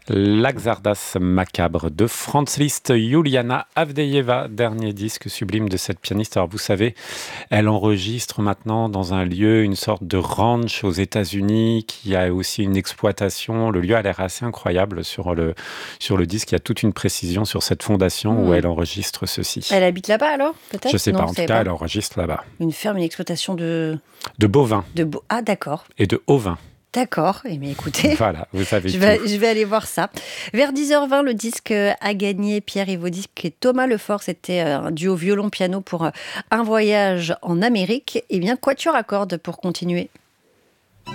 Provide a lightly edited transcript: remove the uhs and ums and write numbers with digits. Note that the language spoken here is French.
L'Axardas macabre de Franz Liszt, Juliana Avdeyeva, dernier disque sublime de cette pianiste. Alors vous savez, elle enregistre maintenant dans un lieu, une sorte de ranch aux États-Unis, qui a aussi une exploitation. Le lieu a l'air assez incroyable sur le disque. Il y a toute une précision sur cette fondation où elle enregistre ceci. Elle habite là-bas alors, peut-être? Je ne sais Non, pas, vous en tout savez cas, pas. elle enregistre là-bas. Une ferme, une exploitation de bovins Ah, d'accord. et de ovins. D'accord, eh bien, écoutez, Voilà, vous savez je tout. vais aller voir ça. Vers 10h20, le disque a gagné Pierre Yvodic et Thomas Lefort. C'était un duo violon-piano pour un voyage en Amérique. Eh bien, quatuor à cordes pour continuer.